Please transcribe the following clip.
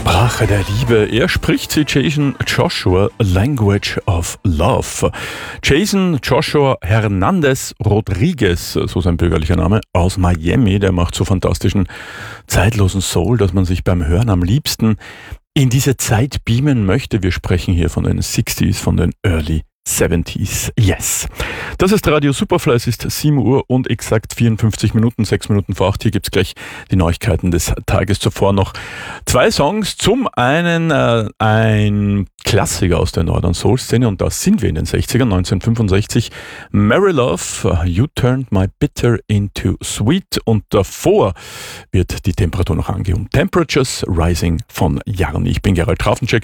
Sprache der Liebe. Er spricht sie Jason Joshua, Language of Love. Jason Joshua Hernandez Rodriguez, so sein bürgerlicher Name, aus Miami, der macht so fantastischen, zeitlosen Soul, dass man sich beim Hören am liebsten in diese Zeit beamen möchte. Wir sprechen hier von den 60s, von den Early 70s, yes. Das ist Radio Superfly, es ist 7 Uhr und exakt 54 Minuten, 6 Minuten vor 8. Hier gibt's gleich die Neuigkeiten des Tages. Zuvor noch 2 Songs. Zum einen ein Klassiker aus der Northern Soul Szene und da sind wir in den 60ern, 1965. Mary Love, You Turned My Bitter into Sweet, und davor wird die Temperatur noch angehoben. Temperatures Rising von Jarni. Ich bin Gerald Trafenczek.